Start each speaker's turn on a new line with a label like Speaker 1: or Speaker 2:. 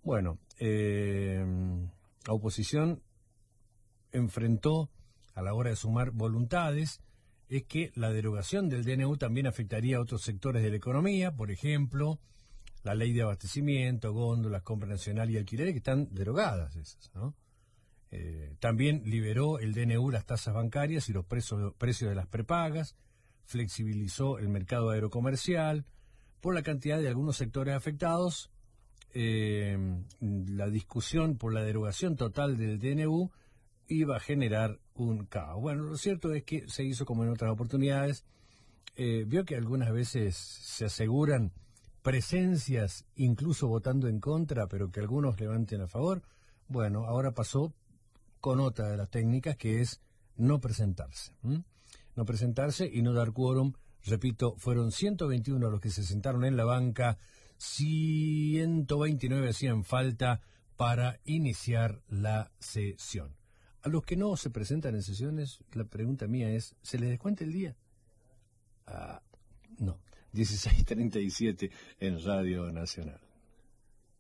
Speaker 1: Bueno, la oposición enfrentó a la hora de sumar voluntades es que la derogación del DNU también afectaría a otros sectores de la economía, por ejemplo, la ley de abastecimiento, góndolas, compra nacional y alquileres, que están derogadas esas, ¿no? También liberó el DNU las tasas bancarias y los precios de las prepagas, flexibilizó el mercado aerocomercial. Por la cantidad de algunos sectores afectados, la discusión por la derogación total del DNU iba a generar un caos. Bueno, lo cierto es que se hizo como en otras oportunidades. Vio que algunas veces se aseguran presencias, incluso votando en contra, pero que algunos levanten a favor. Bueno, ahora pasó con otra de las técnicas, que es no presentarse. No presentarse y no dar quórum. Repito, fueron 121 los que se sentaron en la banca, 129 hacían falta para iniciar la sesión. A los que no se presentan en sesiones, la pregunta mía es, ¿se les descuenta el día? No, 16:37 en Radio Nacional.